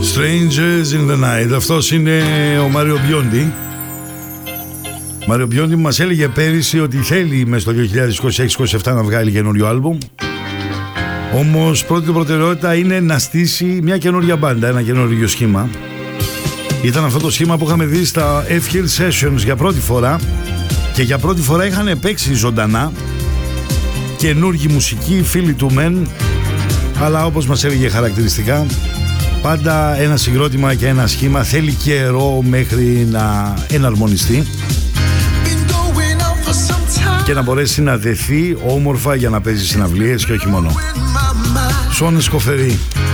Strangers in the Night. Αυτός είναι ο Μάριο Μπιόντι. Μάριο Μπιόντι που μας έλεγε πέρυσι ότι θέλει μέσα στο 2026-27 να βγάλει καινούριο άλμπουμ. Όμως πρώτη προτεραιότητα είναι να στήσει μια καινούρια μπάντα, ένα καινούριο σχήμα. Ήταν αυτό το σχήμα που είχαμε δει στα F-Hill Sessions για πρώτη φορά και για πρώτη φορά είχαν παίξει ζωντανά καινούργιη μουσική, φίλοι του μεν, αλλά όπως μας έλεγε χαρακτηριστικά, πάντα ένα συγκρότημα και ένα σχήμα θέλει καιρό μέχρι να εναρμονιστεί και να μπορέσει να δεθεί όμορφα για να παίζει συναυλίες και όχι μόνο. Σόνες Κοφερή.